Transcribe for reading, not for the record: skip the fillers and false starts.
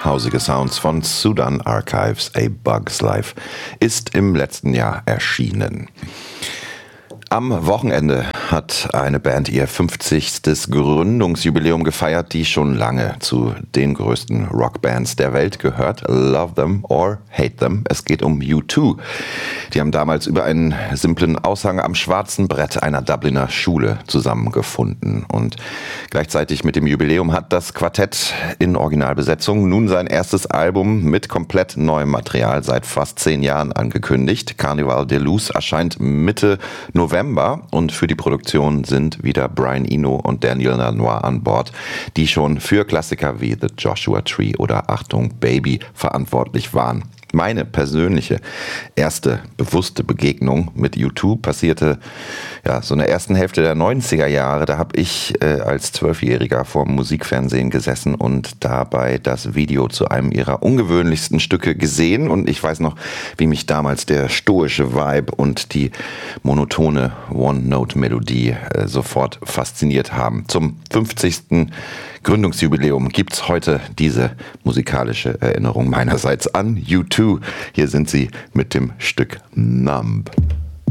hausige Sounds von Sudan Archives, A Bug's Life, ist im letzten Jahr erschienen. Am Wochenende hat eine Band ihr 50. Gründungsjubiläum gefeiert, die schon lange zu den größten Rockbands der Welt gehört. Love them or hate them. Es geht um U2. Die haben damals über einen simplen Aushang am schwarzen Brett einer Dubliner Schule zusammengefunden. Und gleichzeitig mit dem Jubiläum hat das Quartett in Originalbesetzung nun sein erstes Album mit komplett neuem Material seit fast 10 Jahren angekündigt. Carnival de Luz erscheint Mitte November und für die Produktion sind wieder Brian Eno und Daniel Lanois an Bord, die schon für Klassiker wie The Joshua Tree oder Achtung Baby verantwortlich waren. Meine persönliche erste bewusste Begegnung mit U2 passierte so in der ersten Hälfte der 90er Jahre. Da habe ich als 12-Jähriger vor dem Musikfernsehen gesessen und dabei das Video zu einem ihrer ungewöhnlichsten Stücke gesehen. Und ich weiß noch, wie mich damals der stoische Vibe und die monotone One-Note-Melodie sofort fasziniert haben. Zum 50. Gründungsjubiläum gibt's heute diese musikalische Erinnerung meinerseits an U2. Hier sind sie mit dem Stück Numb.